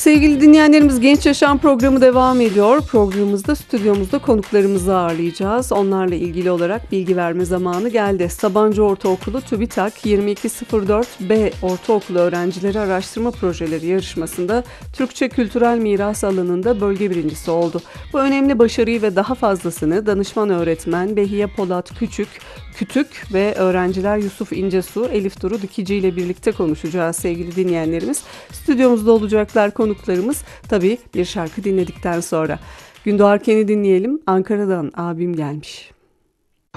Sevgili dinleyenlerimiz, Genç Yaşam programı devam ediyor. Programımızda stüdyomuzda konuklarımızı ağırlayacağız. Onlarla ilgili olarak bilgi verme zamanı geldi. Sabancı Ortaokulu TÜBİTAK 2204B Ortaokulu Öğrencileri Araştırma Projeleri yarışmasında Türkçe Kültürel Miras alanında bölge birincisi oldu. Bu önemli başarıyı ve daha fazlasını danışman öğretmen Behiye Polat Kütük ve öğrenciler Yusuf İncesu, Elif Duru Dikici ile birlikte konuşacağız sevgili dinleyenlerimiz. Stüdyomuzda olacaklar konuklarımız, tabii bir şarkı dinledikten sonra. Gündoğar Ken'i dinleyelim. Ankara'dan abim gelmiş.